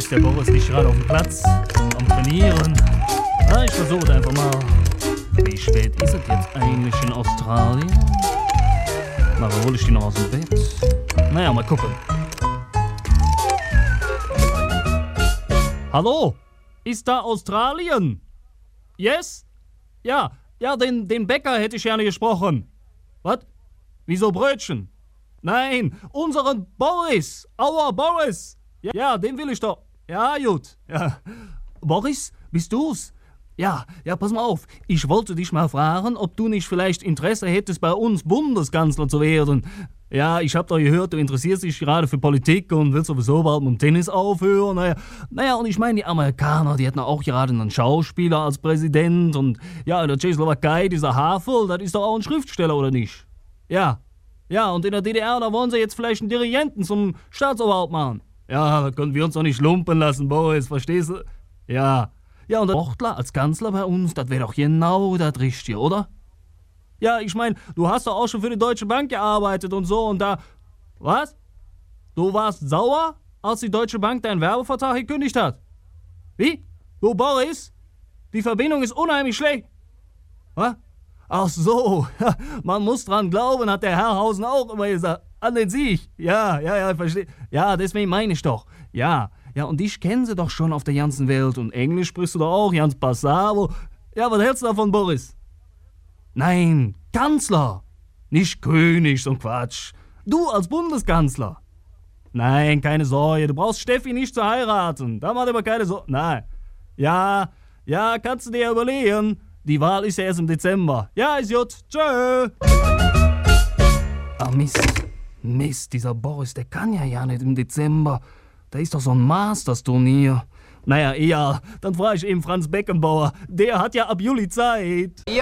Boris. Der Boris liegt gerade auf dem Platz am Trainieren. Ich versuche einfach mal. Wie spät ist es jetzt eigentlich in Australien? Nachher hole ich die noch aus dem Bett. Naja, mal gucken. Hallo? Ist da Australien? Yes? Ja, den Bäcker hätte ich gerne gesprochen. Was? Wieso Brötchen? Nein, unseren Boris. Our Boris. Ja, den will ich doch. Ja, gut. Ja. Boris, bist du's? Ja, pass mal auf. Ich wollte dich mal fragen, ob du nicht vielleicht Interesse hättest, bei uns Bundeskanzler zu werden. Ja, ich hab doch gehört, du interessierst dich gerade für Politik und willst sowieso bald mit dem Tennis aufhören. Naja, und ich meine, die Amerikaner, die hätten auch gerade einen Schauspieler als Präsident. Und ja, in der Tschechoslowakei, dieser Havel, das ist doch auch ein Schriftsteller, oder nicht? Ja, und in der DDR, da wollen sie jetzt vielleicht einen Dirigenten zum Staatsoberhaupt machen. Ja, da können wir uns doch nicht lumpen lassen, Boris, verstehst du? Ja, und der Bochtler als Kanzler bei uns, das wäre doch genau das Richtige, oder? Ja, ich meine, du hast doch auch schon für die Deutsche Bank gearbeitet und so und da... Was? Du warst sauer, als die Deutsche Bank deinen Werbevertrag gekündigt hat? Wie? Du, Boris? Die Verbindung ist unheimlich schlecht. Was? Ach so, man muss dran glauben, hat der Herrhausen auch immer gesagt. An den Sieg. Ja, ich verstehe. Ja, deswegen meine ich doch. Ja, und dich kennen sie doch schon auf der ganzen Welt. Und Englisch sprichst du doch auch, ganz passabel. Ja, was hältst du davon, Boris? Nein, Kanzler. Nicht König, so ein Quatsch. Du als Bundeskanzler. Nein, keine Sorge, du brauchst Steffi nicht zu heiraten. Da macht aber keine Sorge. Nein. Ja, kannst du dir überlegen. Die Wahl ist ja erst im Dezember. Ja, ist gut. Tschö. Ah, Mist, dieser Boris, der kann ja nicht im Dezember. Da ist doch so ein Masters-Turnier. Naja, eher. Dann frage ich eben Franz Beckenbauer. Der hat ja ab Juli Zeit. Ja.